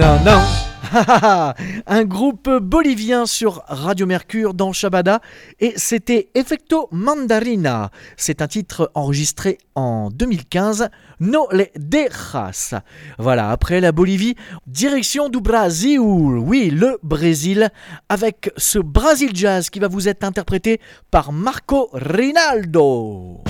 Non, non. Un groupe bolivien sur Radio Mercure dans Shabada et c'était Efecto Mandarina. C'est un titre enregistré en 2015, No le dejas. Voilà, après la Bolivie, direction du Brésil, oui, le Brésil, avec ce Brazil Jazz qui va vous être interprété par Marco Rinaldo.